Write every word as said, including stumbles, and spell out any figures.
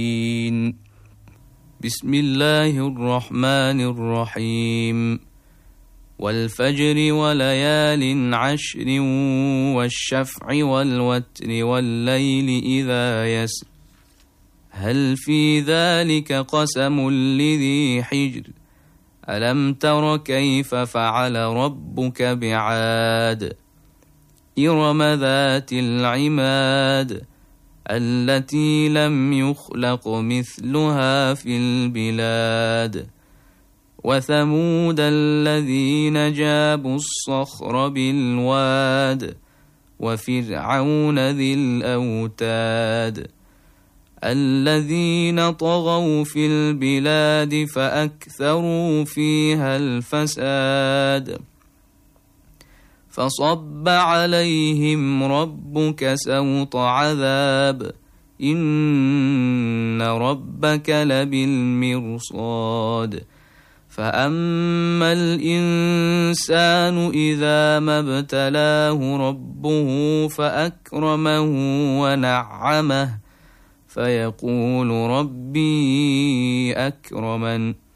بسم الله الرحمن الرحيم والفجر وليال عشر والشفع والوتر والليل إذا يسر هل في ذلك قسم لذي حجر ألم تر كيف فعل ربك بعاد إرم ذات العماد التي لم يخلق مثلها في البلاد وثمود الذين جابوا الصخر بالواد وفرعون ذي الأوتاد الذين طغوا في البلاد فأكثروا فيها الفساد فصب عليهم ربك سوط عذاب إن ربك لبالمرصاد فأما الإنسان إذا ما ابتلاه ربه فأكرمه ونعمه فيقول ربي أكرمن